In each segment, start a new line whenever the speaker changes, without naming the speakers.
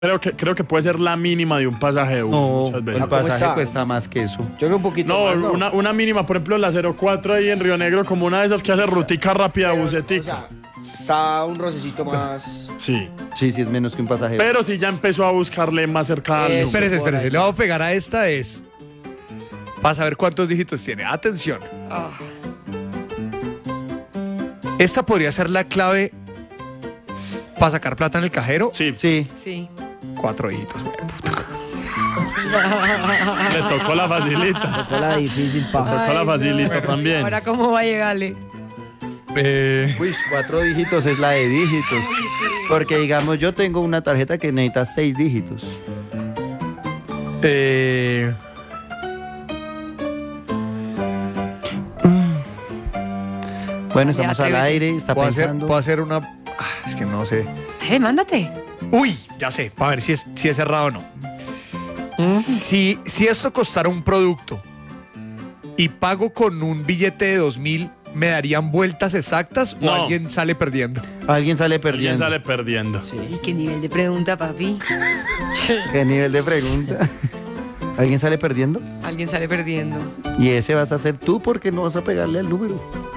Creo que puede ser la mínima de un pasaje de bus muchas veces.
El pasaje cuesta más que eso.
Yo creo un poquito más, ¿no?
Una mínima, por ejemplo, la 04 ahí en Río Negro, como una de esas que hace rutica rápida, bucetica.
Está un rocecito más.
Sí.
Sí, es menos que un pasaje.
Pero si ya empezó a buscarle más cerca al número.
Espérese. Le vamos a pegar a esta para saber cuántos dígitos tiene. Atención. Esta podría ser la clave para sacar plata en el cajero.
Sí.
Sí.
4 dígitos.
Le tocó la facilita.
Tocó la difícil, pa.
Tocó la facilita también.
Ahora, ¿cómo va a llegarle?
Uy, 4 dígitos es la de dígitos. Porque digamos, yo tengo una tarjeta que necesita 6 dígitos. Bueno, estamos al aire, está pensando.
Puedo hacer una... es que no sé.
Mándate.
Uy, ya sé, para ver si es cerrado o no. Si esto costara un producto y pago con un billete de 2.000, ¿me darían vueltas exactas o alguien sale perdiendo?
Alguien sale perdiendo.
Alguien sale perdiendo.
Sí.
¿Y qué nivel de pregunta, papi?
¿Qué nivel de pregunta? ¿Alguien sale perdiendo?
Alguien sale perdiendo.
Y ese vas a ser tú porque no vas a pegarle al número.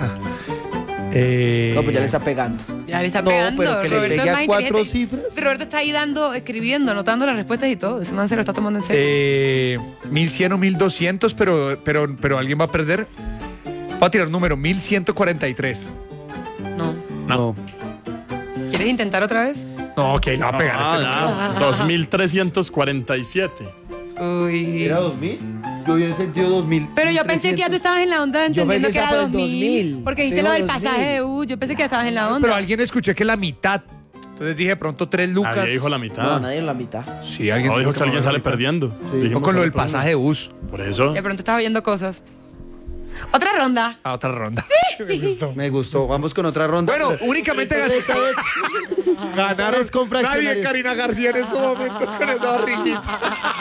No, pues ya le está pegando.
Ya le está pegando.
pero que le
Roberto
pegue
es
a
más
4
inteligente.
cifras.
Pero Roberto está ahí escribiendo, anotando las respuestas y todo. Ese man se lo está tomando en serio.
1.100 o 1.200, pero alguien va a perder. Voy a tirar un número, 1.143.
No.
¿Quieres intentar otra vez?
No, ok, la va a pegar.
2.347.
Uy.
¿Era 2.000? Yo hubiera sentido 2.000.
Pero yo pensé que ya tú estabas en la onda entendiendo que
pensé
era
que fue
2.000. Porque dijiste
Sí,
lo del
2.000.
pasaje de U. Yo pensé que ya estabas en la onda.
Pero alguien escuché que la mitad. Entonces dije de pronto 3 lucas.
Nadie dijo la mitad.
No, nadie en la mitad.
Sí, alguien
No, dijo que alguien
la
sale
mitad.
perdiendo.
Sí.
Dijimos
O con lo
sale
del pasaje de bus.
perdiendo. Por eso.
De pronto estás oyendo cosas. Otra ronda.
A otra ronda. Me gustó.
Me gustó. Vamos con otra ronda.
Bueno, únicamente ganaron
con fraccionarios.
nadie Karina García en estos momentos con esa barriguita.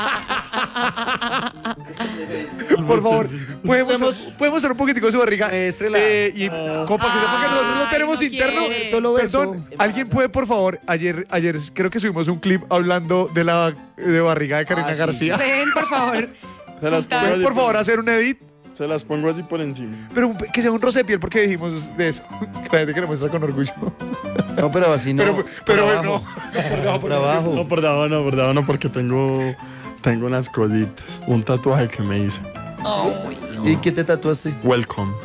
Por favor, podemos hacer un poquitico de su barriga.
Muéstrela.
Y compa, que sepa que nosotros no tenemos
no
interno.
quiere.
Solo beso.
Perdón, ¿alguien puede, por favor? Ayer creo que subimos un clip hablando de la barriga de Karina
Ah, sí,
García.
Ven, por favor.
Se las pongo
¿Pueden,
así
por favor, hacer un edit?
Se las pongo así por encima.
Pero que sea un roce de piel porque dijimos de eso. Que la gente que lo muestra con orgullo.
No, pero así no.
Pero
Por
bueno,
abajo. Por abajo.
No, por debajo no, porque tengo unas cositas. Un tatuaje que me hice.
¿Y qué te tatuaste?
Welcome.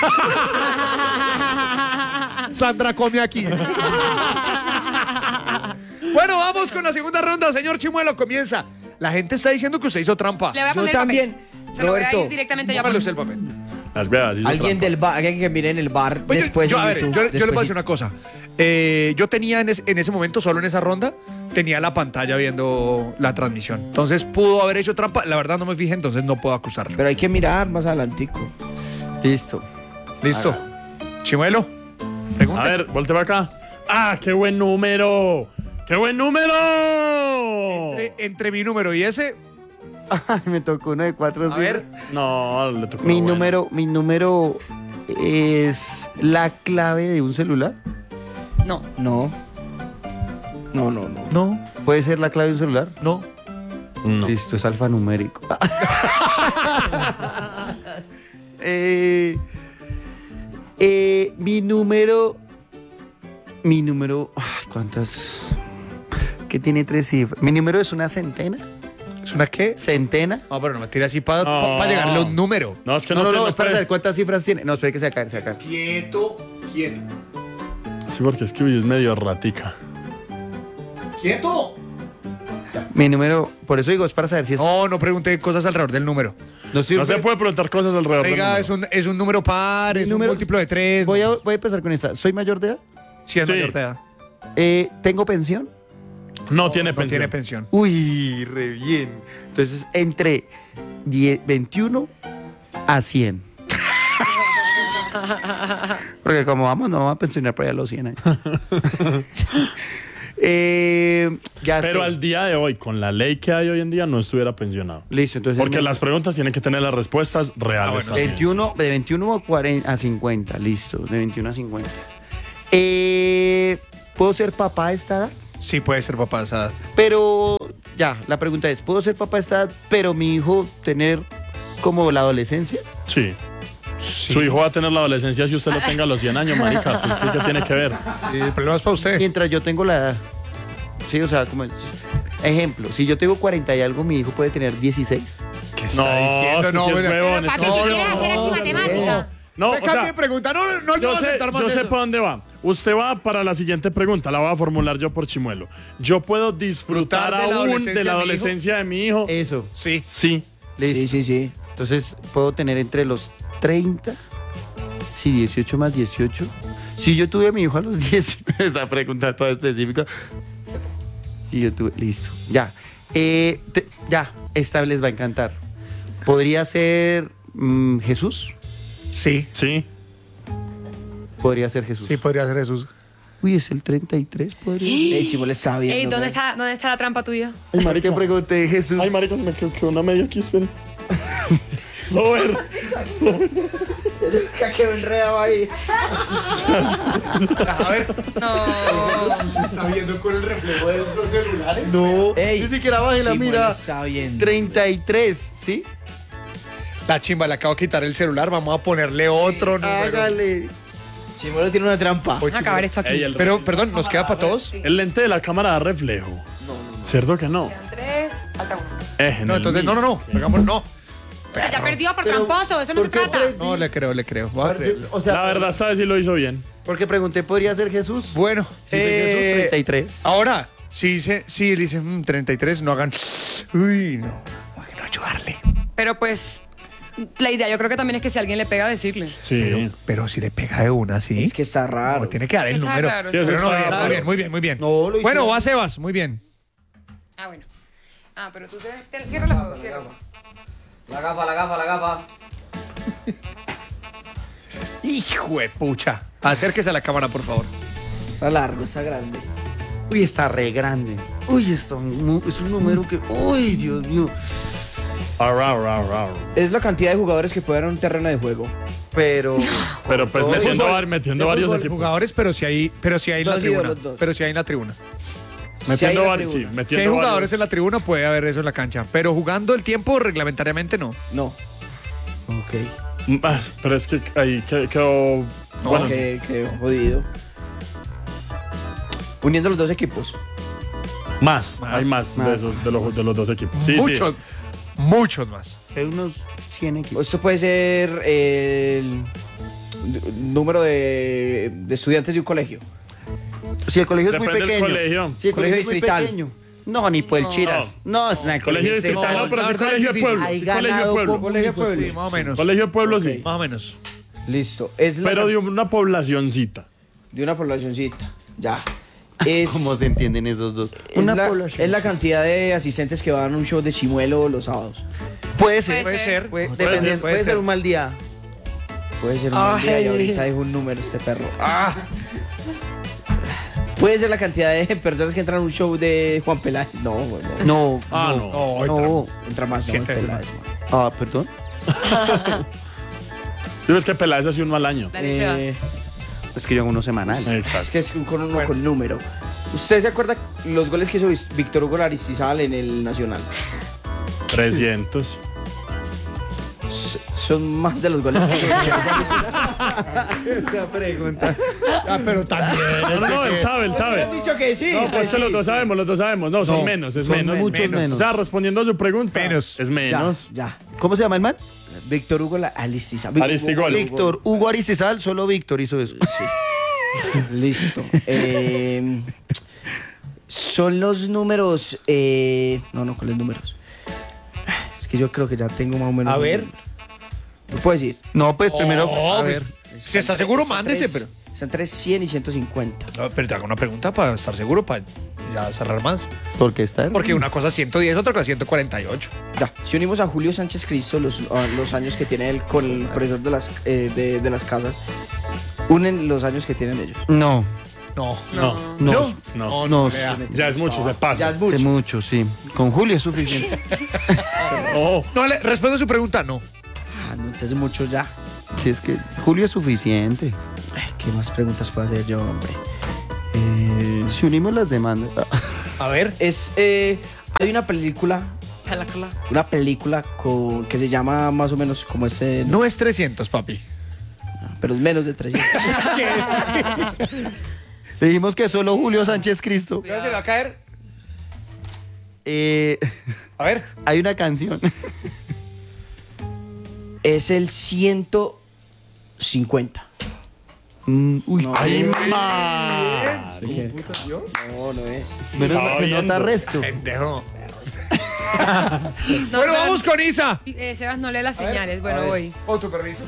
Sandra come aquí. Bueno, vamos con la segunda ronda, señor Chimuelo, comienza. La gente está diciendo que usted hizo trampa.
Le voy a
Yo
poner el
también.
papel. Se lo voy a
Roberto.
ir directamente ya.
Póngale usted el papel.
Las veas.
Alguien del bar, alguien que mire en el bar
Pues
después
yo
en
a ver,
YouTube.
yo le voy a
después
decir una cosa. Yo tenía en ese momento, solo en esa ronda, tenía la pantalla viendo la transmisión. Entonces pudo haber hecho trampa. La verdad no me fijé, entonces no puedo acusarlo.
Pero hay que mirar más adelantico.
Listo.
¿Listo? Chimuelo, pregunta.
A ver, volte para acá. ¡Ah, qué buen número! ¡Qué buen número!
Entre mi número y ese,
Ay, me tocó uno de 4
a ver.
No, le tocó.
Mi
una buena.
número es la clave de un celular.
No.
No.
No,
¿Puede ser la clave de un celular?
no.
No.
Listo, es alfanumérico. Mi número. Ay, ¿cuántas? Que tiene 3 cifras. Mi número es una centena.
¿Es una qué?
¿Centena?
No, pero no me tire así para
No.
llegarle a un número.
No, es que
No,
no,
espera, saber cuántas cifras tiene. No, espera que se acá, se acá.
Quieto.
Sí, porque es que hoy es medio ratica.
¡Quieto!
Mi número, por eso digo, es para saber si es.
No pregunte cosas alrededor del número.
No estoy-
No se puede preguntar cosas alrededor del
Oiga,
número.
es un número par,
Mi
es
número-
un múltiplo de 3.
Voy a empezar con esta. ¿Soy mayor de edad?
Sí, es
Sí.
mayor de edad.
¿Tengo pensión?
No tiene
No
pensión.
tiene pensión.
Uy, re bien. Entonces, entre 21 a 100. Porque como vamos, no vamos a pensionar para allá a los 100 años. Ya
Pero
sé.
al día de hoy, con la ley que hay hoy en día, no estuviera pensionado.
Listo, entonces.
Porque las preguntas tienen que tener las respuestas reales.
bueno,
también.
21, de 21 a 40, a 50, listo, de 21 a 50. ¿Puedo ser papá a esta edad?
Sí, puede ser papá a esa edad.
Pero, ya, la pregunta es, ¿puedo ser papá a esta edad, pero mi hijo tener como la adolescencia?
Sí. Su hijo va a tener la adolescencia si usted lo tenga a los 100 años, marica. Pues, ¿qué tiene que ver?
El problema es para usted.
Mientras yo tengo la edad. Sí, o sea, como... Ejemplo, si yo tengo 40 y algo, mi hijo puede tener 16.
¿Qué
No,
está diciendo?
eso
No,
sí es
pero-
huevón.
Papi,
es
¿qué
que-
quieres hacer aquí matemática?
No,
Me
o
cambie
sea,
de pregunta. No
yo
voy a
sé,
aceptar más
yo sé
eso.
por dónde va. Usted va para la siguiente pregunta, la voy a formular yo por chimuelo. ¿Yo puedo disfrutar
Disfrutar de la
aún
adolescencia
de la
de mi hijo?
adolescencia de mi hijo?
Eso.
Sí.
Sí.
Listo.
Sí.
Entonces, ¿puedo tener entre los 30? Sí, 18 más 18. Si yo tuve a mi hijo a los 10, esa pregunta toda específica. Si yo tuve, listo, ya. Ya, esta les va a encantar. ¿Podría ser Jesús?
Sí.
Sí.
Podría ser Jesús.
Sí, podría ser Jesús.
Uy, es el 33, podría.
El Chimuelo está bien.
Ey, ¿dónde está la trampa tuya?
Ay,
¿Qué pregunté, Jesús?
Ay, marica, se me quedó una medio aquí, espere. Robert.
Quedó enredado ahí.
A ver.
No.
¿Se está viendo con el reflejo de los celulares?
No,
Ey,
ni siquiera bajé la
Chimuelo
mira.
está bien.
33, ¿sí?
La chimba, le acabo de quitar el celular. Vamos a ponerle otro número.
Hágale.
Chimuelo tiene una trampa.
Oye,
Vamos a acabar esto aquí.
Ey,
Pero, perdón, ¿nos queda para todos?
El lente de la cámara da reflejo. ¿Cierto que no?
Quedan 3, falta 1.
No, entonces, no. Hagamos, no.
Ya perdió por tramposo, eso no se
¿por qué
trata.
No, le creo. Voy a creerle.
O sea,
La verdad, ¿sabes si lo hizo bien?
porque pregunté, ¿podría ser Jesús?
Bueno,
Sí, soy Jesús, 33.
ahora, si dicen 33, no hagan. Uy, no. Bueno, ayudarle.
Pero pues, la idea yo creo que también es que si alguien le pega, decirle.
Sí.
Pero si le pega de una, sí.
Es que está raro.
No, tiene que dar el
Está
número.
raro,
Sí, eso
Pero no,
está
bien,
raro.
muy bien.
No, lo hice.
Bueno, va Sebas, muy bien.
Ah, bueno. Ah, pero tú te cierra los ojos, cierra.
La gafa.
Hijo de pucha. Acérquese a la cámara, por favor.
Está largo, está grande.
Uy, está re grande. Uy, es un número que... Uy, Dios mío.
Es la cantidad de jugadores que puede haber en un terreno de juego.
Pero...
Pero pues
Todo
metiendo,
fútbol.
metiendo
De
varios
fútbol,
equipos.
Jugadores, pero si hay en la
Los
tribuna.
ídolos, dos.
Pero si hay en la tribuna.
Metiendo
Sí, hay
varios, sí.
tribuna.
Metiendo
Si hay jugadores
varios.
en la tribuna, puede haber eso en la cancha. Pero jugando el tiempo, reglamentariamente no.
No. Ok.
Pero es que ahí quedó... Bueno, sí.
Qué jodido. Uniendo los dos equipos.
Más. Hay más de, esos, de los dos equipos. Sí,
Muchos más.
Hay unos 100 equipos.
Esto puede ser el número de estudiantes de un colegio.
Si el colegio es muy
Depende del
pequeño.
colegio.
Si el colegio es muy
distrital.
pequeño. No, ni por el Chiras. No, es el
Colegio distrital, no, pero
la
sí
verdad
colegio
es
de pueblo.
difícil.
Sí,
Hay
colegio de
ganado
pueblo.
Colegio de pueblo.
Sí, más o menos.
Colegio de pueblo, sí.
Más o menos.
Listo. Es la
Pero de una poblacioncita.
de una poblacioncita. Ya. Es,
¿Cómo se entienden esos dos?
es la cantidad de asistentes que van a un show de Chimuelo los sábados.
Puede ser.
Puede ser.
Dependiendo, puede ser un mal día.
Puede ser un buen día y ahorita dijo un número este perro. Puede ser la cantidad de personas que entran a un show de Juan Peláez. No, no.
No.
Ah, no.
No.
Entra más Juan
Siete veces
Peláez. man.
Ah, perdón.
¿Sí ves que Peláez hace un mal año?
Dale, Sebas.
Es que yo hago uno semanal.
Es
Exacto.
que es con uno con número. ¿Usted se acuerda los goles que hizo Víctor Hugo Aristizábal en el Nacional?
300.
Son más de los goles que
Esa pregunta.
Ah, pero también.
No, él sabe.
has dicho que sí.
No, pues que los dos sabemos. No, son menos, es
son
menos.
muchos menos.
O sea, respondiendo a su pregunta.
Menos.
Es
Ya,
menos.
ya.
¿Cómo se llama el man?
Víctor Hugo Aristizábal.
Aristigol.
Víctor Hugo Aristizal, solo Víctor hizo eso.
Listo. Son los números. No, ¿cuáles números? Es que yo creo que ya tengo más o menos.
A ver.
¿Lo puedo decir?
No, pues primero.
Oh,
A ver.
Si está seguro, mándese, pero.
Están entre 100 y 150.
No, pero te hago una pregunta para estar seguro, para ya cerrar más.
Porque está.
Porque una cosa 110, otra cosa 148.
Ya. Si unimos a Julio Sánchez Cristo, los años que tiene él con el profesor de las casas, unen los años que tienen ellos.
No.
No.
No.
No.
Ya es mucho, se pasa.
Ya es mucho.
Sé mucho, sí. Con Julio es suficiente.
Oh,
No, le respondo a su pregunta, no.
Ah, no, entonces mucho ya.
Sí, es que Julio es suficiente.
Ay, ¿qué más preguntas puedo hacer yo, hombre?
Si unimos las demandas.
A ver.
Hay una película que se llama más o menos como ese,
No es 300, papi.
pero es menos de 300.
Le dijimos que solo Julio Sánchez Cristo.
¿Se le va a caer? A ver.
Hay una canción.
Es el 150.
Uy,
No,
¡Ay,
no, no es.
se nota resto.
Pendejo.
No,
Bueno,
pero-
vamos con Isa.
Sebas no lee las señales. Bueno, voy.
Otro permiso.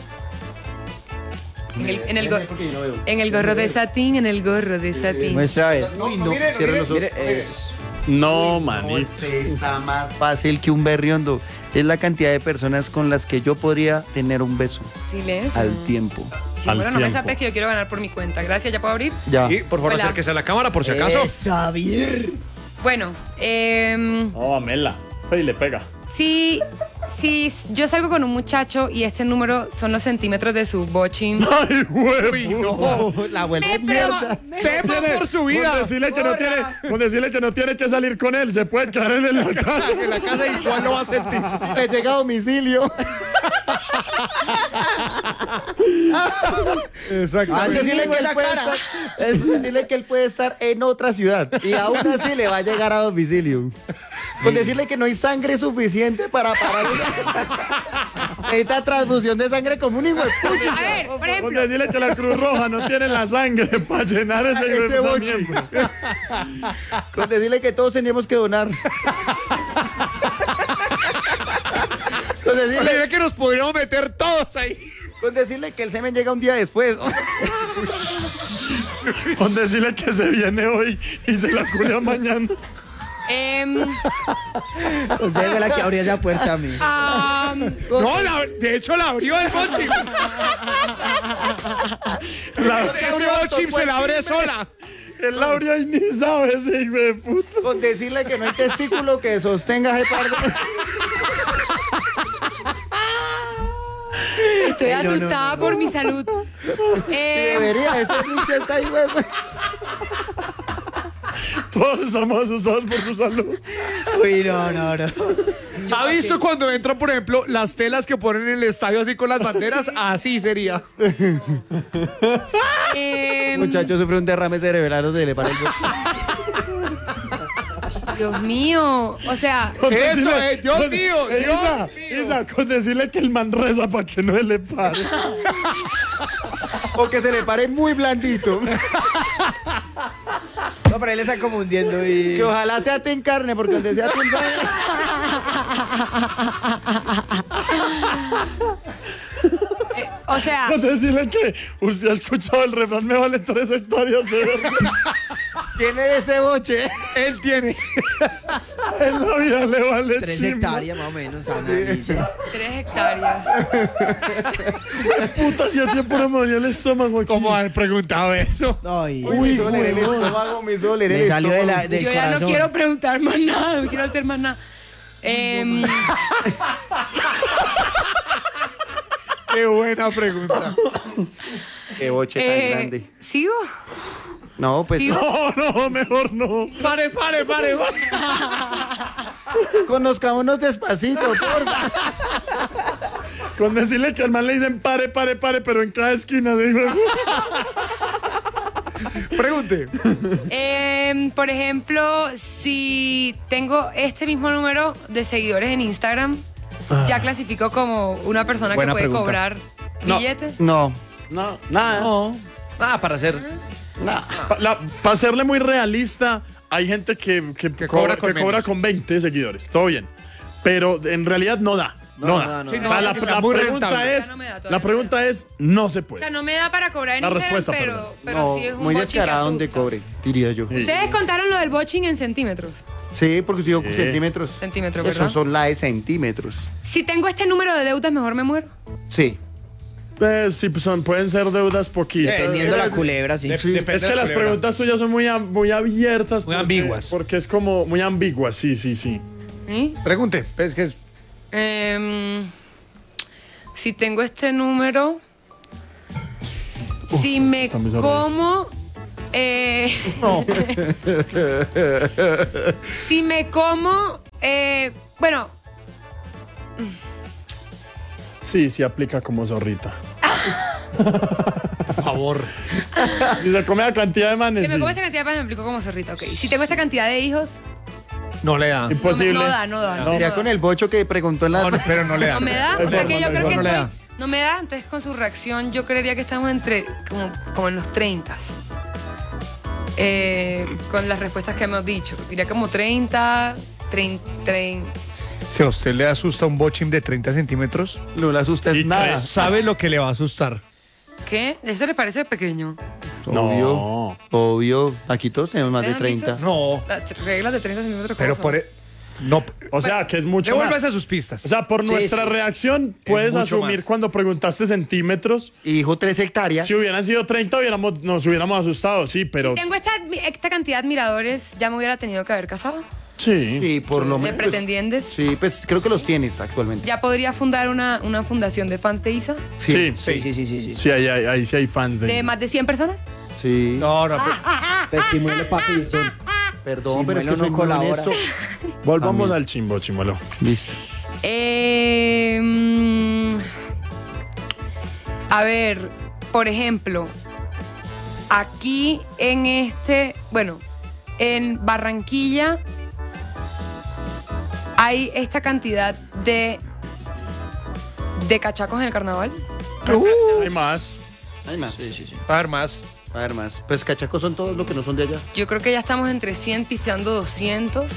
En el gorro de satín, en el gorro de satín.
Muestra a ver.
Uy, no. Cierra los ojos.
Mire, es...
No, manito.
Está más fácil que un berriondo. Es la cantidad de personas con las que yo podría tener un beso
Silencio.
al tiempo.
Sí,
Al
bueno, no me
tiempo.
sapes que yo quiero ganar por mi cuenta. Gracias, ¿ya puedo abrir?
Ya.
Sí, por favor,
Hola.
acérquese a la cámara por si acaso.
Xavier.
Bueno,
No, Amela. Sí, le pega.
si yo salgo con un muchacho y este número son los centímetros de su bochín.
¡Ay, huevo!
Uy, no.
La vuelvo
Me
mierda.
Tema por su vida.
Con decirle que no tiene que salir con él, se puede quedar en la casa.
En la casa igual lo va a sentir.
Le llega a domicilio.
Exacto.
Ah, sí,
Decirle
tengo
que él
esa
puede
cara.
decirle que él puede estar en otra ciudad y aún así le va a llegar a domicilio. Con decirle que no hay sangre suficiente para parar. Esta transfusión de sangre como un hijo de pucha.
A ver, por
Con
ejemplo,
decirle que la Cruz Roja no tiene la sangre para llenar ese
boche.
miembro.
Con decirle que todos tendríamos que donar. Con decirle,
Mira que nos podríamos meter todos ahí.
con decirle que el semen llega un día después.
Con decirle que se viene hoy y se la culia mañana.
Usted es la que abría esa puerta a mí.
No, de hecho la abrió el Bochim. Ese Bochim se la abre sola.
El Laurio ahí ni sabe ese hijo de puta.
Con decirle que no hay testículo que sostenga ese par de...
estoy asustada por mi salud.
Debería de ser mi cierta ahí, güey.
Todos estamos asustados por su salud.
Uy, no.
¿Ha visto cuando entran, por ejemplo, las telas que ponen en el estadio así con las banderas? Así sería.
Muchacho sufre un derrame cerebral, se le para el boche.
Dios mío. O sea,
Eso es, Dios mío,
Isa, Isa, con decirle que el man reza para que no se le pare.
O que se le pare muy blandito.
No, pero él le está confundiendo y...
Que ojalá sea en carne, porque donde sea en carne.
o sea,
Con decirle que usted ha escuchado el refrán, me vale 3 hectáreas de verde.
Tiene de ese boche.
Él tiene.
En la vida le vale
3
chimba.
hectáreas más o menos, Ana dice.
3 hectáreas.
Puta, si a tiempo no me dolía el estómago aquí.
¿Cómo han preguntado eso?
No, y...
Uy, me duele el estómago, me duele el
Me salió de
estómago.
del
Yo ya
corazón.
no quiero preguntar más nada, no quiero hacer más nada.
Qué buena pregunta.
Qué boche tan grande.
¿Sigo?
No, pues
¿Sigo?
No, mejor no.
Pare.
conozcámonos despacito, porfa.
Con decirle que al man le dicen pare, pero en cada esquina de
Pregunte.
Por ejemplo, si tengo este mismo número de seguidores en Instagram, ¿ya clasifico como una persona
Buena
que puede
pregunta.
cobrar billetes?
No.
No, nada.
No.
Nada para hacer.
Para serle muy realista, hay gente que
cobra
cobra
con
con 20 seguidores. Todo bien. Pero en realidad no da. No da.
no.
Sí,
O sea, la,
porque
la
es muy
pregunta
rentable.
es,
Ya no me da, todavía
la
no
pregunta
me da.
es, no se
O
puede.
sea, no me da para cobrar en
La
Instagram,
respuesta,
pero
No,
sí es un
muy
botching que
descarado donde
asusta.
cobre, diría yo.
Sí.
Ustedes contaron lo del botching en centímetros.
Sí, porque si yo
Sí.
centímetros.
Centímetros,
Esos
¿verdad?
son la de centímetros.
Si tengo este número de deudas, mejor me muero.
Sí.
Sí, pues pueden ser deudas poquitas.
Dependiendo la culebra, sí.
Es que las preguntas tuyas son muy abiertas.
Muy
porque-
ambiguas.
Porque es como muy ambiguas, sí.
¿Sí?
Pregunte. Es que
Si tengo este número, si me
está muy sabroso.
como
No.
Si me como, bueno,
Sí, aplica como zorrita.
Por favor.
Si se come la cantidad de manes,
si me
sí.
como esta cantidad de pan, me explico como zorrita, ok. Si tengo esta cantidad de hijos,
No le da.
Imposible.
no da.
Sería con el bocho que preguntó en la...
No, pero no le da.
No me da,
Hay
o sea
forma,
que yo
hay
creo que
forma.
No le da.
estoy, no me da, entonces con su reacción yo creería que estamos entre, como en los 30. Con las respuestas que hemos dicho, diría como 30, 30.
Si a usted le asusta un bochín de 30 centímetros,
No le asusta
Y
es nada.
tres.
sabe lo que le va a asustar.
¿Qué? ¿Eso le parece pequeño?
No.
Obvio. Aquí todos tenemos más de
¿Ustedes han visto?
30.
No,
Las reglas de 30 centímetros.
pero
¿cómo
por...
son?
No.
O sea, que es mucho más.
Devuélvase a sus pistas.
O sea, por
Sí,
nuestra
sí.
reacción, puedes
mucho
asumir
más.
cuando preguntaste centímetros.
Y dijo 3 hectáreas.
Si hubieran sido 30, nos hubiéramos asustado, sí, pero.
Si tengo esta cantidad de admiradores, ya me hubiera tenido que haber casado.
Sí.
Sí, por lo
De
menos.
pretendientes.
Sí, pues creo que los tienes actualmente.
Ya podría fundar una fundación de fans de Isa.
Sí.
Sí.
Sí, ahí sí hay fans
De
de.
más de 100 personas.
Sí.
No, no. Pues,
Pues Chimuelo, papi, son.
Perdón,
Sí,
pero es que
Muelo no
soy muy
colabora.
honesto.
Volvamos
Amén.
al chimbo, chimuelo.
Listo.
A ver, por ejemplo, aquí en en Barranquilla hay esta cantidad de cachacos en el carnaval.
Hay más.
Hay más.
a ver más.
A ver más. Pues cachacos son todos los que no son de allá.
Yo creo que ya estamos entre 100 pisteando 200.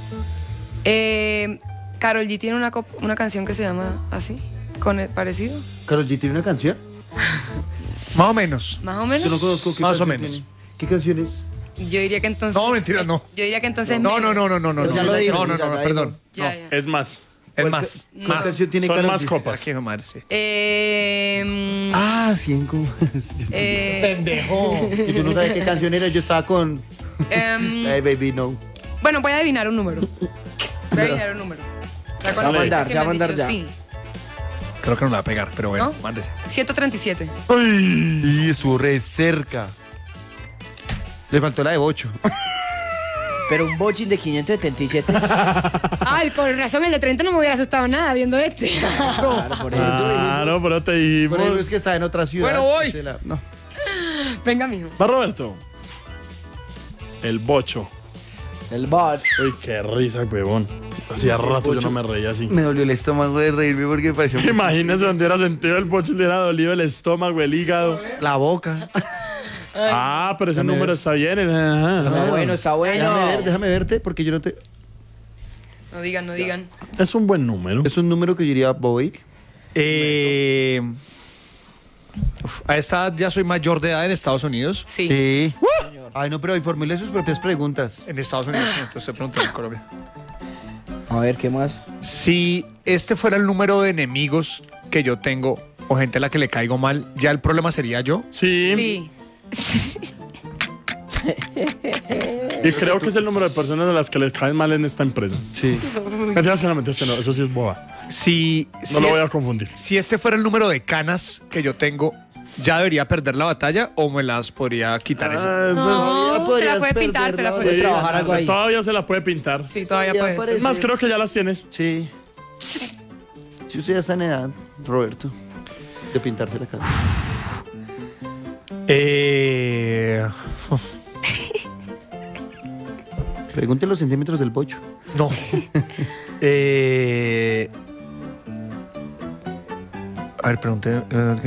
Karol G tiene una canción que se llama así, parecido,
Karol G tiene una canción.
Más o menos.
más o menos.
Yo no conozco qué
Más o
canción
menos.
tiene. ¿Qué canción es?
Yo diría que entonces.
No, mentiras, no.
Yo diría que entonces.
No,
menos.
no.
Ya lo dijo,
No,
ya dijo.
perdón.
Ya, ya.
Es más.
Es más.
¿Qué
Más.
canción tiene
Son
Karol
más
G?
copas.
Aquí, madre, sí.
Ah, 100 copas.
Pendejo.
Y tú no sabes qué canción era. Yo estaba con. Hey, baby, no.
Bueno, voy a adivinar un número. Voy a adivinar un número. La
va a mandar,
que
se va a
me han
mandar
dicho,
ya.
Sí.
Creo que no la va a pegar, pero bueno,
¿No?
mándese.
137.
Y estuvo re cerca. Le faltó la de bocho.
Pero un bochín de 577.
Ay, con razón, el de 30 no me hubiera asustado nada viendo este.
Claro, por eso.
Claro, pero te dijimos.
Por eso es que está en otra ciudad.
Bueno, voy.
No.
Venga, mijo.
Va, Roberto. El bocho.
El bot.
Uy, qué risa, huevón. Hacía rato yo no me reía así.
Me dolió el estómago de reírme porque me pareció
Imagínese donde hubiera sentido el bocho y le hubiera dolido el estómago, el hígado.
la boca.
Ah, pero ese número está bien.
Está bueno, está bueno.
Déjame verte porque yo no te...
No digan.
Es un buen número.
Es un número que yo diría Boy.
A esta edad ya soy mayor de edad en Estados Unidos.
Sí.
Sí. Ay, no, pero formule sus propias preguntas.
En Estados Unidos, entonces se preguntó en Colombia.
A ver, ¿qué más?
Si este fuera el número de enemigos que yo tengo o gente a la que le caigo mal, ya el problema sería yo.
Sí.
Sí.
Y creo que es el número de personas a las que les caen mal en esta empresa.
Sí.
Mentiras, solamente es que no, eso sí es boba.
Si,
No
si
lo voy a
es-
confundir.
si este fuera el número de canas que yo tengo, ¿ya debería perder la batalla o me las podría quitar eso?
No, te la puedes
perder
pintar, te la
la
puedes
Puede trabajar algo ahí.
Todavía se la puede pintar.
Sí, todavía
Ya
puedes.
parece.
Es más, creo que ya las tienes.
Sí. Si usted ya está en edad, Roberto, de pintarse la cara. Pregunte los centímetros del bocho.
No. A ver, pregunté.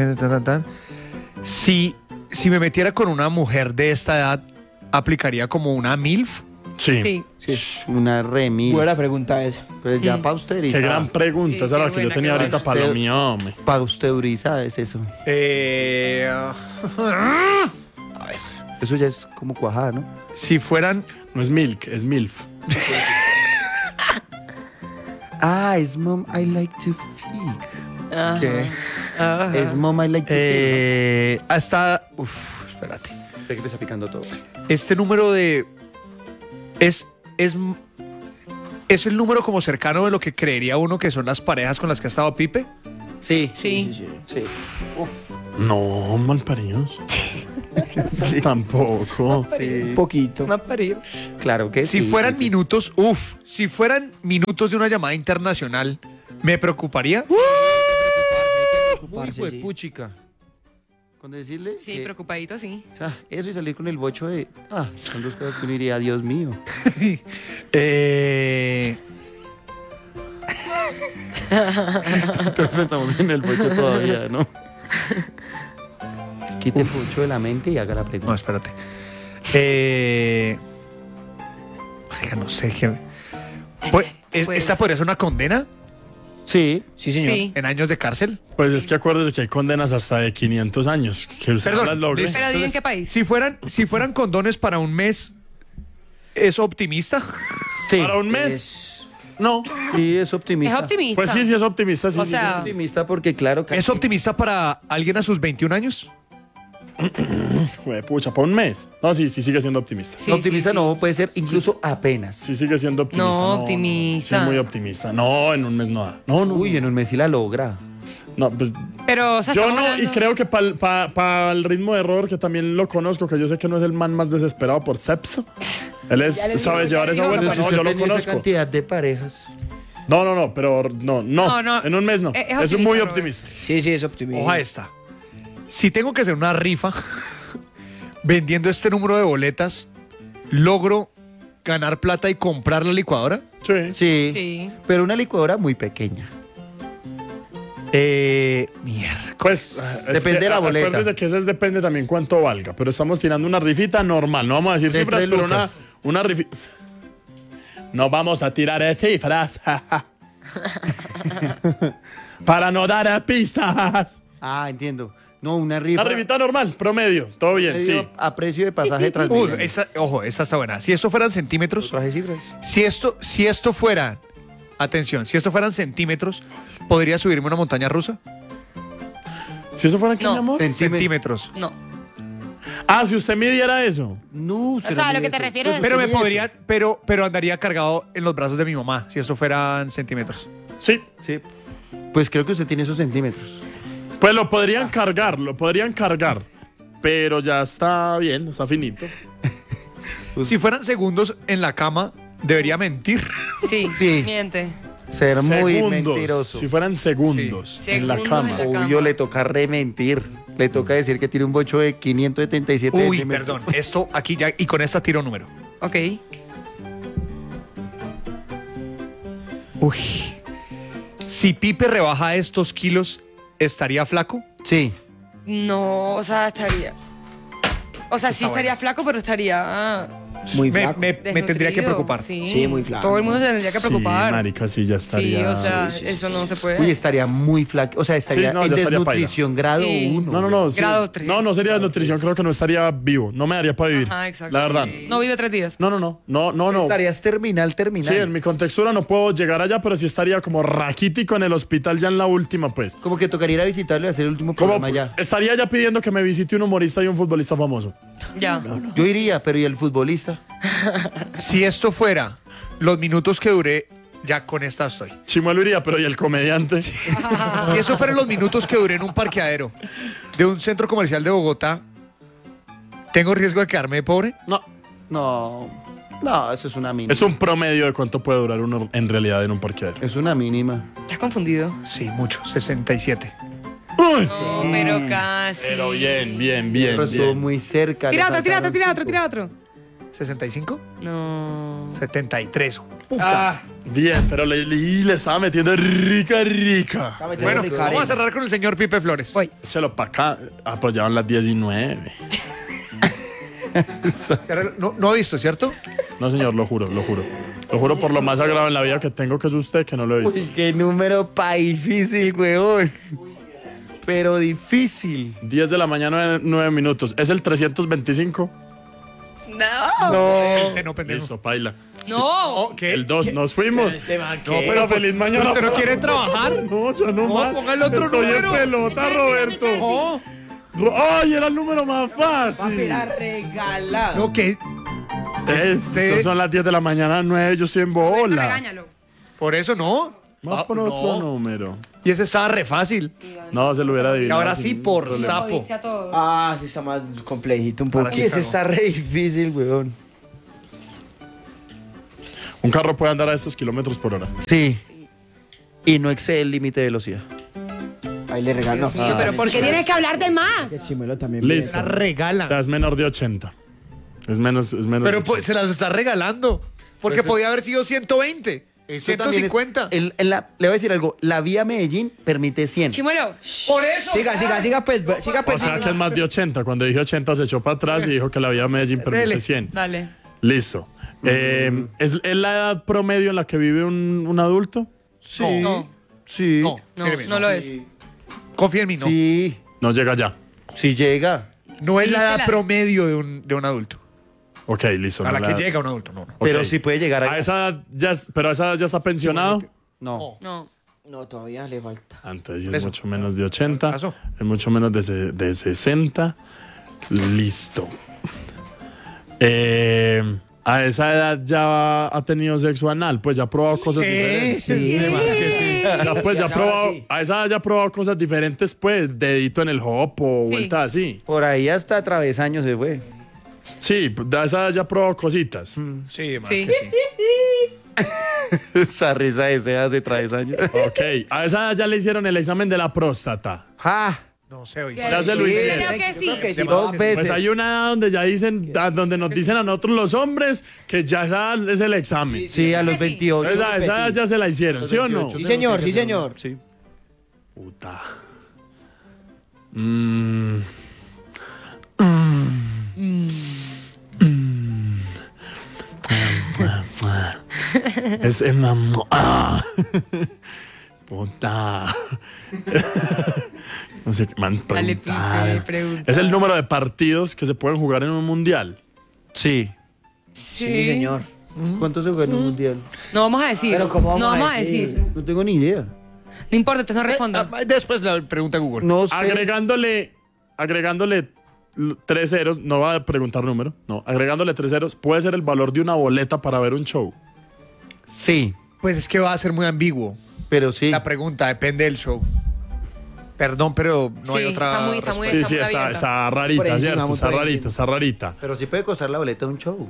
Si me metiera con una mujer de esta edad, ¿aplicaría como una MILF?
Sí.
Sí.
Una remil.
Buena pregunta esa.
Pues ya pausterizada.
Qué gran pregunta.
Sí,
Esa era
qué
la que yo
buena,
tenía
qué
ahorita
buena.
para lo mío, hombre.
Pausterizada es eso. Eso ya es como cuajada, ¿no?
Si fueran.
No es milk, es milf.
Ah, es mom, I like to feed.
Ajá.
¿Qué?
Ajá.
Es mom, I like to feed.
Hasta. Uf, espérate.
Ve que me está picando todo.
Este número de. Es el número como cercano de lo que creería uno que son las parejas con las que ha estado Pipe.
Sí.
Sí.
Sí.
No, malparidos. Tampoco.
Un poquito.
Más parido.
Claro que
Si
sí.
fueran minutos, si fueran minutos de una llamada internacional, ¿me preocuparía?
Uy,
Preocuparse,
pues,
sí.
puchica. Con decirle
Sí,
que-
preocupadito, sí.
o sea, eso y salir con el bocho de... son dos cosas que uno diría, Dios mío. Entonces pensamos en el bocho todavía, ¿no? Quite el bocho de la mente y haga la
No,
pregunta.
espérate. Oiga, no sé qué. Pues,
Pues-
¿Esta podría ser una condena
Sí.
Sí, señor.
Sí.
en años de cárcel?
Pues es que acuérdese que hay condenas hasta de 500 años. Que usted
Perdón,
las logre.
listo.
Pero diga en qué país.
Si fueran condones para un mes, ¿es optimista?
Sí.
¿Para un mes?
Es-
No.
Sí, es optimista.
Es optimista.
Pues sí, sí es optimista. Sí,
O
sí,
sea,
Es optimista porque, claro...
¿Es optimista para alguien a sus 21 años?
sí. Pucha, para un mes. No, sí, sí sigue siendo optimista.
Sí,
optimista
sí, sí.
no, puede ser incluso apenas.
Sí sigue siendo optimista.
No, optimista.
Sí es muy optimista. No, en un mes no da. No, no.
Uy, en un mes sí la logra.
No, pues
Pero, o sea,
yo
estamos
no, y
hablando-
creo que para el ritmo de error, que también lo conozco, que yo sé que no es el man más desesperado por sexo. Él es,
Ya le
sabe
digo,
llevar
ya
esa
digo,
vuelta.
pero
No,
Usted
yo lo
tenía esa
conozco.
cantidad de parejas.
No, pero no.
No,
En un mes no.
es
Es
optimista,
muy
Robert.
optimista.
Sí, sí, es optimista.
Oja esta. Si tengo que hacer una rifa vendiendo este número de boletas, ¿logro ganar plata y comprar la licuadora?
Sí.
Sí.
Sí.
Pero una licuadora muy pequeña.
Mierda.
Pues
Depende de la boleta.
Acuérdese que eso depende también cuánto valga. Pero estamos tirando una rifita normal. No vamos a decir
De
cifras,
3
pero
lucas.
una rifita. No vamos a tirar cifras. Para no dar pistas.
Ah, entiendo. No, una rifa.
Una rifita normal, promedio. Todo bien, sí.
medio a precio de pasaje de Transmilenio.
Ojo, esta está buena. Si esto fueran centímetros,
Traje cifras.
si esto fuera, atención, si esto fueran centímetros, ¿podría subirme una montaña rusa?
Si eso fuera aquí,
No.
mi amor.
Centímetros.
No.
Ah, si usted midiera eso.
No,
O sea, a lo que te refieres es-
Pero me
Pues,
podría, pero andaría cargado en los brazos de mi mamá, si esto fueran centímetros.
Sí.
Sí. Pues creo que usted tiene esos centímetros.
Pues lo podrían cargar. Pero ya está bien, está finito.
Si fueran segundos en la cama, debería mentir.
Sí.
Sí.
Miente.
Ser muy
Segundos.
mentiroso.
Si fueran segundos
Sí.
en la
Segundos
cama.
en la
Obvio,
cama.
le toca rementir. Le toca decir que tiene un bocho de 577
Uy,
centímetros.
perdón. Esto aquí ya, y con esta tiro número.
Ok.
Uy. Si Pipe rebaja estos kilos, ¿estaría flaco?
Sí.
No, o sea, estaría. O sea, sí estaría flaco, pero estaría
Muy
Me,
flaco.
me tendría que
desnutrido.
preocupar.
Sí, muy flaco.
Todo el mundo se tendría que preocupar.
Sí, marica, sí, ya estaría.
Sí, o sea,
Sí, sí,
eso no se puede.
Uy, estaría muy flaco. O sea, estaría
Sí, no,
en
ya estaría
desnutrición grado
Sí.
1.
No. Sí.
Grado 3.
No sería desnutrición, creo que no estaría vivo. No me daría para vivir.
Ajá, exacto.
La verdad.
No vive 3 días.
No.
Estarías terminal.
Sí, en mi contextura no puedo llegar allá, pero sí estaría como raquítico en el hospital ya en la última, pues.
Como que tocaría ir a visitarlo y hacer el último
Como
programa ya.
estaría ya pidiendo que me visite un humorista y un futbolista famoso.
Ya.
Yo iría, pero ¿y el futbolista?
Si esto fuera los minutos que duré, ya con esta estoy.
Chimuelo iría, pero ¿y el comediante?
Si eso fueran los minutos que duré en un parqueadero de un centro comercial de Bogotá, ¿tengo riesgo de quedarme pobre?
No, eso es una mínima.
Es un promedio de cuánto puede durar uno en realidad en un parqueadero.
Es una mínima.
¿Estás confundido?
Sí, mucho, 67.
¡Uy!
No, pero casi.
Pero bien.
Pero estuvo muy cerca.
Tira
le
otro, tira otro,
faltaron
tira otro,
5.
tira otro.
¿65?
No.
73. Puta.
Bien, pero le estaba metiendo rica.
Está metiendo
Bueno,
rica
vamos a
arena.
cerrar con el señor Pipe Flores.
Voy.
Échalo para acá. Apoyaban las 19.
No ha visto, ¿cierto?
No, señor, lo juro. Lo juro por lo más sagrado en la vida que tengo, que es usted, que no lo he visto.
Uy, qué número pa' difícil, weón. Pero difícil.
10 de la mañana, 9 minutos. ¿Es el 325?
No.
No.
No, pendejo.
Listo, paila.
No.
¿Qué?
El 2, nos fuimos.
No, pero feliz mañana. ¿Usted no quiere trabajar?
No, ya no,
No,
más.
ponga el otro
Estoy
número.
en pelota, Roberto.
No,
¡Ay, era el número más fácil!
Regalado.
no, ¿qué?
Son las 10 de la mañana, 9, yo estoy en bola.
Regáñalo.
Por eso no.
Vamos por otro número.
Y ese estaba re fácil.
No, se lo hubiera
Y
adivinado.
ahora sí,
sin
por
problema.
sapo.
Jodiste a todos.
Ah, sí está más complejito un poco.
Uy, ese está re difícil, weón.
Un carro puede andar a estos kilómetros por hora.
Sí. Y no excede el límite de velocidad.
Ahí le regaló.
Dios mío, pero ¿por qué tienes que hablar de más?
Que Chimuelo también.
Listo.
La
O
regalan.
sea, es menor de 80. Es menos
Pero
de
pues, se las está regalando. Porque podía haber sido 120,
Eso también es-
150.
le voy a decir algo. La vía Medellín permite 100.
Chimuelo,
Por eso.
Siga pues. Siga
O
pues.
sea que es más de 80. Cuando dije 80 se echó para atrás y dijo que la vía Medellín permite
Dele.
100.
dale.
Listo. ¿Es la edad promedio en la que vive un adulto?
Sí.
No,
Sí.
No,
no,
míreme,
no lo es.
Confía en mí, no.
Sí.
No llega ya.
Sí llega.
No es la edad
Dísela.
promedio de un adulto.
Ok, listo.
A
no
la que llega un adulto, no.
Ok.
Pero sí puede llegar
A esa edad ya, pero a esa edad ya está pensionado.
No.
No.
No, todavía le falta.
Antes es
Eso.
mucho menos de 80.
Pasó.
Es mucho menos de 60. Listo. A esa edad ya ha tenido sexo anal, pues ya ha probado cosas diferentes.
Sí, además que sí.
Ya, pues ya ha
Ya
probado,
sí.
a esa edad ya ha probado cosas diferentes, pues, dedito en el hop o
Sí.
vuelta así.
Por ahí hasta travesaño se fue.
Sí, a esa edad ya ha probado cositas.
Sí, más
Sí.
que sí.
Esa risa de ese hace travesaño.
Ok, a esa edad ya le hicieron el examen de la próstata.
¡Ja!
No sé, hoy.
Ya se lo
Yo
hicieron.
creo que sí.
Yo creo que sí.
Dos veces.
Pues hay una edad donde ya dicen, donde nos dicen a nosotros los hombres que ya esa edad es el examen.
Sí, a los
Sí.
28.
Esa edad ya se la hicieron, ¿sí o no?
Sí, señor, sí, señor.
Sí.
Puta. Es puta. No sé qué man
Dale,
preguntar.
Pipe, pregunta.
Es el número de partidos que se pueden jugar en un mundial.
Sí.
Sí, señor.
¿Cuánto se juega en un mundial?
No vamos a decir.
Pero ¿cómo
no
vamos a
vamos a decir.
No tengo ni idea.
No importa, entonces no responda.
Después la pregunta a Google.
No sé.
Agregándole 3 ceros, no va a preguntar número, no, agregándole 3 ceros, puede ser el valor de una boleta para ver un show.
Sí,
Pues es que va a ser muy ambiguo.
pero sí.
La pregunta depende del show. Perdón, pero no
Sí,
hay otra.
está muy- está muy-
Sí, sí,
abierta.
está
Por
rarita,
encima,
¿cierto?
muy
Está
por
rarita,
encima.
está rarita.
Pero sí puede costar la boleta de un show.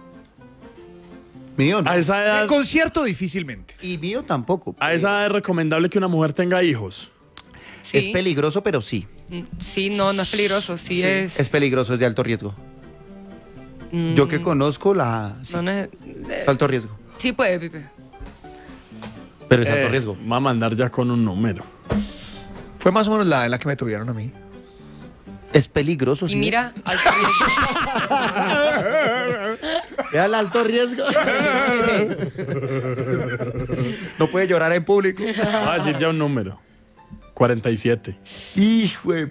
Mío no.
A esa
El
edad,
concierto difícilmente.
Y mío tampoco.
a esa edad es recomendable que una mujer tenga hijos.
Sí.
Es peligroso, pero sí.
Sí, no es peligroso. Sí, es.
Es peligroso, es de alto riesgo. Yo que conozco la... Sí,
No, no es-
es alto riesgo.
sí puede, Pipe.
Pero es alto riesgo.
Va a mandar ya con un número.
Fue más o menos la en la que me tuvieron a mí.
Es peligroso,
Y
sí.
mira, alto riesgo.
Vea el alto riesgo. No puede llorar en público.
Va a decir ya un número. 47.
Hijo de...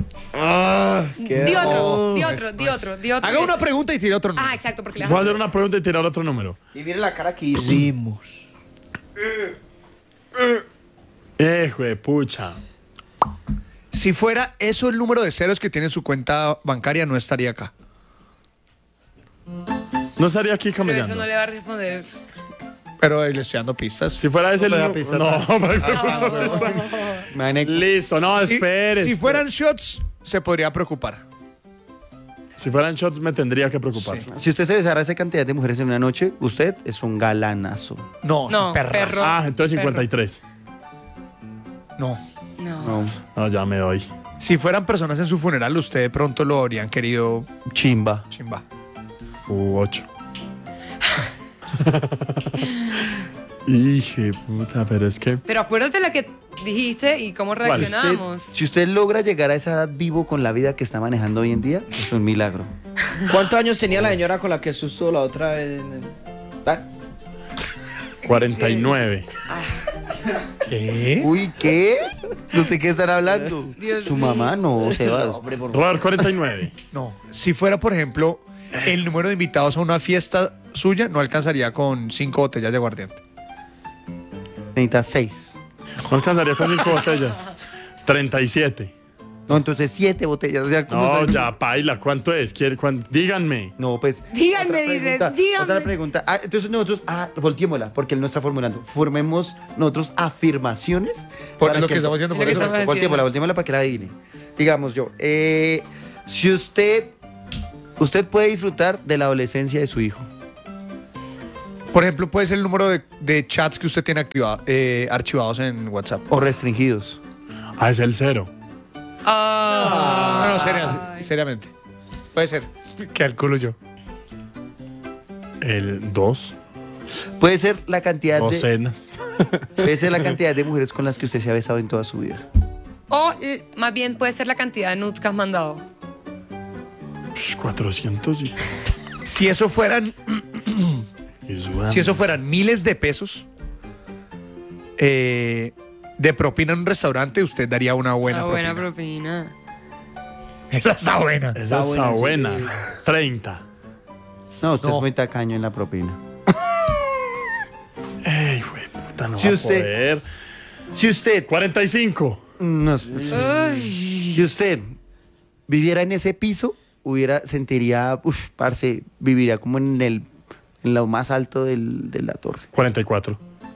Di otro, di otro, di otro, di otro.
Haga una pregunta y tire otro nombre.
Ah, exacto, porque le
Voy a hacer una pregunta y tirar otro número.
Y mire la cara que hicimos.
Hijo de pucha.
Si fuera eso el número de ceros que tiene en su cuenta bancaria, no estaría acá.
No estaría aquí
Pero eso
camellando.
no le va a responder.
Pero ahí le estoy dando pistas.
Si fuera ese el
No me da
número.
pista
No, listo, no,
Si-
espere.
Si fueran shots, se podría preocupar.
Si fueran shots, me tendría que preocupar.
Si usted se besara a esa cantidad de mujeres en una noche, usted es un galanazo.
No,
No,
perrazo.
perro.
Ah, entonces 53.
No.
No.
No.
No, ya me doy.
Si fueran personas en su funeral, usted de pronto lo habrían querido
Chimba.
chimba.
8. Hijo de puta, pero es que.
Pero acuérdate la que dijiste y cómo reaccionamos.
Si usted logra llegar a esa edad vivo con la vida que está manejando hoy en día, es un milagro.
¿Cuántos años tenía la señora con la que susto la otra en el... ¿Ah?
49.
¿Qué?
Uy, ¿qué? ¿De usted qué estará hablando?
Dios
Su
mío.
mamá no, Sebas.
Hombre, por favor.
Robert, 49.
No. Si fuera, por ejemplo, el número de invitados a una fiesta suya, no alcanzaría con 5 botellas de aguardiente.
Necesita 6.
No alcanzaría con 5 botellas. 37.
No, entonces 7 botellas. O sea, ¿cómo
No,
se-
ya, paila. ¿Cuánto es? Díganme.
No, pues.
Díganme,
otra
dice,
pregunta,
díganme.
Otra pregunta. Entonces nosotros, volteémosla, porque él no está formulando. Formemos nosotros afirmaciones.
Por
para
lo que estamos haciendo
Lo
por
que
eso.
estamos
Volteémosla, volteémosla para que la adivine. Digamos yo, si usted puede disfrutar de la adolescencia de su hijo.
Por ejemplo, puede ser el número de chats que usted tiene archivados en WhatsApp.
O restringidos.
Es el 0.
No, seriamente. Puede ser. Calculo yo.
El 2.
Puede ser la cantidad de.
Docenas.
Puede ser la cantidad de mujeres con las que usted se ha besado en toda su vida.
O más bien puede ser la cantidad de nudes que has mandado.
400 y...
Si eso fueran
y
Si eso fueran miles de pesos de propina en un restaurante, usted daría una buena
Una buena
propina.
propina.
Esa está buena.
Esa está buena. 30.
No, usted
No.
es muy tacaño en la propina.
Ey, güey, puta, no
Si
va a
usted-
poder.
Si usted.
45.
No,
Uy.
si usted viviera en ese piso, sentiría, parce, viviría como en lo más alto de la torre.
44.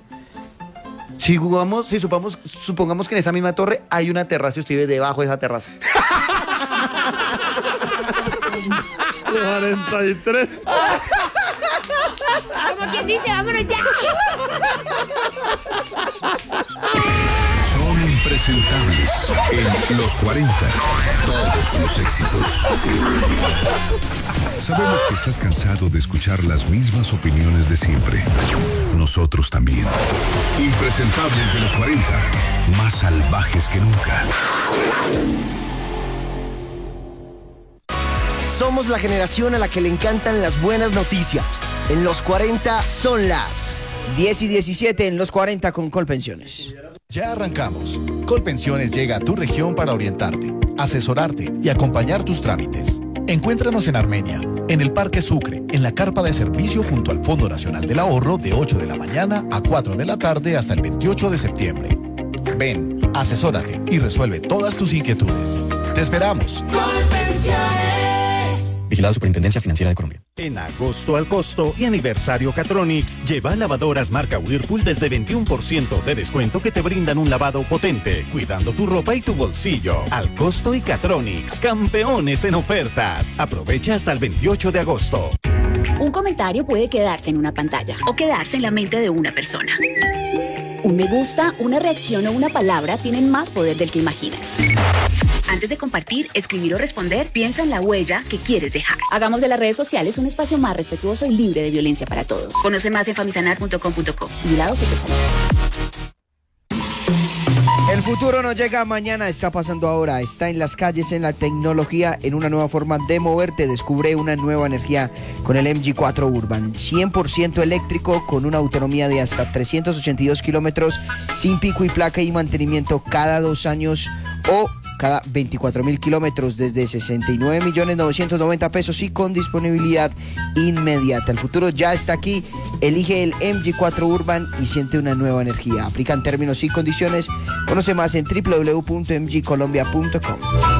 Supongamos que en esa misma torre hay una terraza y usted vive debajo de esa terraza.
43.
Como quien dice, vámonos ya.
Son impresentables en Los 40. Todos los éxitos. Sabemos que estás cansado de escuchar las mismas opiniones de siempre. Nosotros también. Impresentables de Los 40. Más salvajes que nunca.
Somos la generación a la que le encantan las buenas noticias. En Los 40 son las
10 y 17 en los 40 con Colpensiones.
Ya arrancamos. Colpensiones llega a tu región para orientarte, asesorarte y acompañar tus trámites. Encuéntranos en Armenia, en el Parque Sucre, en la carpa de servicio junto al Fondo Nacional del Ahorro de 8 de la mañana a 4 de la tarde hasta el 28 de septiembre. Ven, asesórate y resuelve todas tus inquietudes. Te esperamos.
Vigilado Superintendencia Financiera de Colombia.
En agosto al costo y aniversario Catronics, lleva lavadoras marca Whirlpool desde 21% de descuento que te brindan un lavado potente, cuidando tu ropa y tu bolsillo. Al costo y Catronics, campeones en ofertas. Aprovecha hasta el 28 de agosto.
Un comentario puede quedarse en una pantalla o quedarse en la mente de una persona. Un me gusta, una reacción o una palabra tienen más poder del que imaginas. Antes de compartir, escribir o responder, piensa en la huella que quieres dejar. Hagamos de las redes sociales un espacio más respetuoso y libre de violencia para todos. Conoce más en famisanar.com.co. Vigilado Supersalud.
El futuro no llega mañana, está pasando ahora, está en las calles, en la tecnología, en una nueva forma de moverte. Descubre una nueva energía con el MG4 Urban, 100% eléctrico con una autonomía de hasta 382 kilómetros, sin pico y placa y mantenimiento cada 2 años o cada 24.000 kilómetros desde 69.990.000 pesos y con disponibilidad inmediata. El futuro ya está aquí. Elige el MG4 Urban y siente una nueva energía. Aplican términos y condiciones. Conoce más en www.mgcolombia.com.